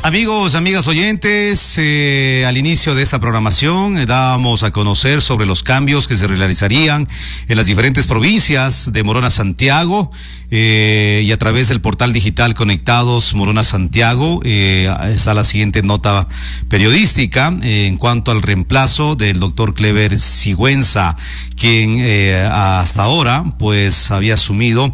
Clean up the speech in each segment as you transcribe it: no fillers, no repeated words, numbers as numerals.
Amigos, amigas oyentes, al inicio de esta programación dábamos a conocer sobre los cambios que se realizarían en las diferentes provincias de Morona Santiago y a través del portal digital Conectados Morona Santiago está la siguiente nota periodística en cuanto al reemplazo del doctor Clever Sigüenza, quien hasta ahora pues había asumido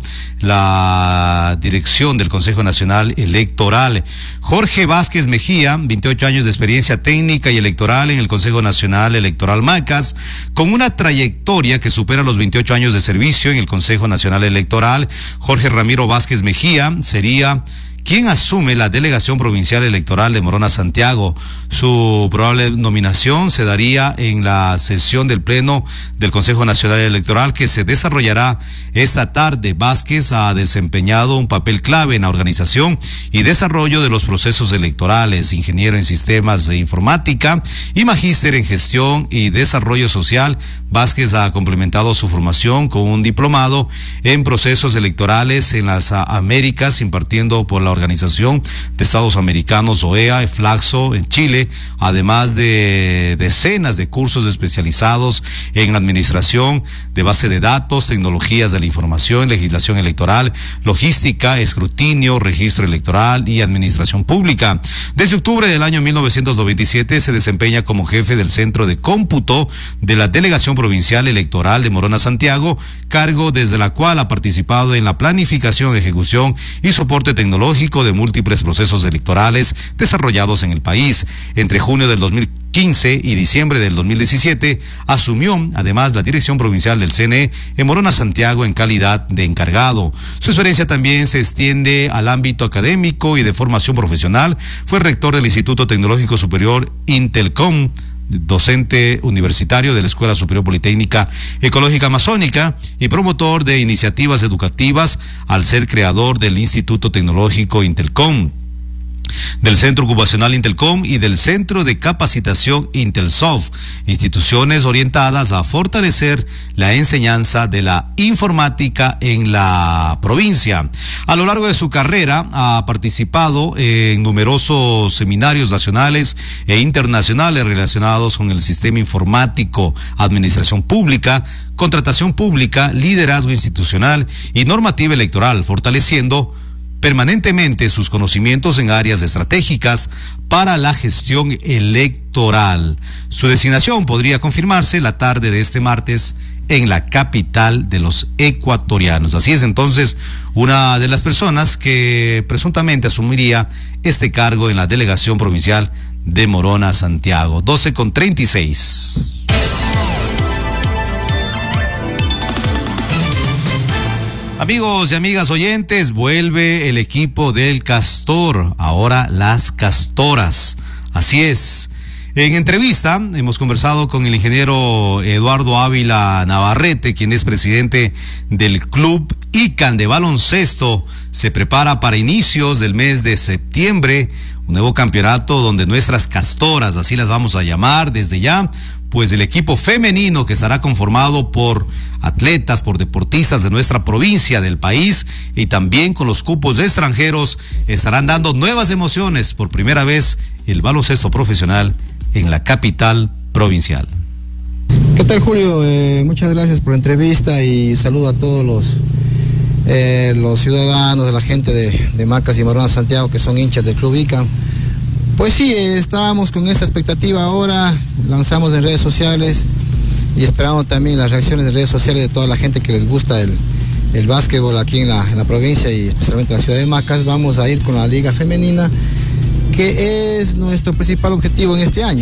la dirección del Consejo Nacional Electoral. Jorge Vázquez Mejía, 28 años de experiencia técnica y electoral en el Consejo Nacional Electoral Macas, con una trayectoria que supera los 28 años de servicio en el Consejo Nacional Electoral. Jorge Ramiro Vázquez Mejía sería quien asume la delegación provincial electoral de Morona Santiago. Su probable nominación se daría en la sesión del Pleno del Consejo Nacional Electoral que se desarrollará esta tarde. Vázquez ha desempeñado un papel clave en la organización y desarrollo de los procesos electorales, ingeniero en sistemas de informática y magíster en gestión y desarrollo social. Vázquez ha complementado su formación con un diplomado en procesos electorales en las Américas, impartiendo por la Organización de Estados Americanos, OEA, Flaxo, en Chile, además de decenas de cursos especializados en administración de base de datos, tecnologías de la información, legislación electoral, logística, escrutinio, registro electoral y administración pública. Desde octubre del año 1997 se desempeña como jefe del Centro de Cómputo de la Delegación Provincial Electoral de Morona Santiago, cargo desde la cual ha participado en la planificación, ejecución y soporte tecnológico de múltiples procesos electorales desarrollados en el país. Entre junio del 2015 y diciembre del 2017 asumió además la dirección provincial del CNE en Morona Santiago en calidad de encargado. Su experiencia también se extiende al ámbito académico y de formación profesional. Fue rector del Instituto Tecnológico Superior Intelcom, docente universitario de la Escuela Superior Politécnica Ecológica Amazónica y promotor de iniciativas educativas al ser creador del Instituto Tecnológico Intelcom, del Centro Ocupacional Intelcom y del Centro de Capacitación Intelsoft, instituciones orientadas a fortalecer la enseñanza de la informática en la provincia. A lo largo de su carrera ha participado en numerosos seminarios nacionales e internacionales relacionados con el sistema informático, administración pública, contratación pública, liderazgo institucional y normativa electoral, fortaleciendo permanentemente sus conocimientos en áreas estratégicas para la gestión electoral. Su designación podría confirmarse la tarde de este martes en la capital de los ecuatorianos. Así es entonces una de las personas que presuntamente asumiría este cargo en la delegación provincial de Morona Santiago. 12:36. Amigos y amigas oyentes, vuelve el equipo del Castor, ahora las Castoras. Así es. En entrevista hemos conversado con el ingeniero Eduardo Ávila Navarrete, quien es presidente del Club ICAN de baloncesto. Se prepara para inicios del mes de septiembre un nuevo campeonato donde nuestras Castoras, así las vamos a llamar desde ya, pues el equipo femenino que estará conformado por atletas, por deportistas de nuestra provincia, del país, y también con los cupos de extranjeros, estarán dando nuevas emociones por primera vez el baloncesto profesional en la capital provincial. ¿Qué tal, Julio? Muchas gracias por la entrevista y saludo a todos los ciudadanos, de la gente de Macas y Morona Santiago que son hinchas del Club ICAN. Pues sí, estábamos con esta expectativa ahora, lanzamos en redes sociales y esperamos también las reacciones de redes sociales de toda la gente que les gusta el básquetbol aquí en la provincia y especialmente en la ciudad de Macas. Vamos a ir con la Liga Femenina, que es nuestro principal objetivo en este año.